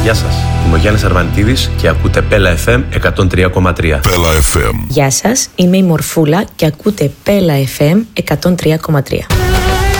Γεια σας, είμαι ο Γιάννης Αρβανιτίδης και ακούτε Πέλα FM 103,3. Πέλα FM. Γεια σας, είμαι η Μορφούλα και ακούτε Πέλα FM 103,3.